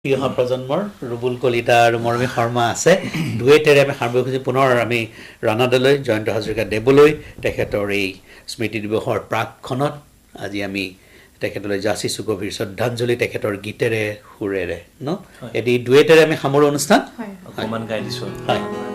ইহা প্ৰজন্মৰ ৰুবুল কলিতা আৰু মৰমী শৰ্মা আছে দুয়েটেৰে আমি সামৰিক খুঁজি পুনৰ আমি ৰাণাদালৈ জয়ন্ত হাজৰিকা দেৱলৈ তেখেতৰ এই স্মৃতি দিৱসৰ প্ৰাকখনত আজি আমি তেখেতলৈ যাচিছোঁ গভীৰ শ্ৰদ্ধাঞ্জলি তেখেতৰ গীতেৰে সুৰেৰে ন এটি দুয়েটেৰে আমি সামৰো অনুষ্ঠান অকমান গাই দিছোঁ হয়